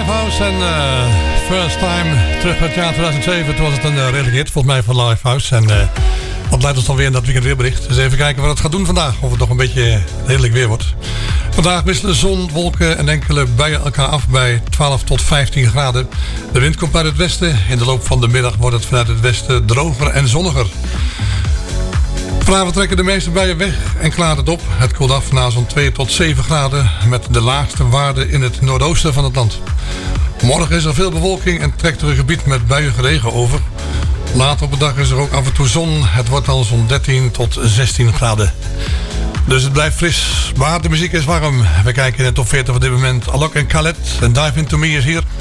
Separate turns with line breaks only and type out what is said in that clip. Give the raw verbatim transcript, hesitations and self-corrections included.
Lifehouse en uh, First Time terug uit het jaar tweeduizend zeven. Toen was het een uh, redelijk hit volgens mij van Lifehouse. En uh, dat leidt ons dan weer naar het weekend weerbericht. Dus even kijken wat het gaat doen vandaag. Of het nog een beetje redelijk weer wordt. Vandaag wisselen zon, wolken en enkele buien elkaar af bij twaalf tot vijftien graden. De wind komt uit het westen. In de loop van de middag wordt het vanuit het westen droger en zonniger. Vanavond trekken de meeste buien weg en klaart het op. Het koelt af naar zo'n twee tot zeven graden met de laagste waarde in het noordoosten van het land. Morgen is er veel bewolking en trekt er een gebied met buiige regen over. Later op de dag is er ook af en toe zon. Het wordt dan zo'n dertien tot zestien graden. Dus het blijft fris, maar de muziek is warm. We kijken in de top veertig op dit moment. Alok en Khaled en Dive Into Me is hier.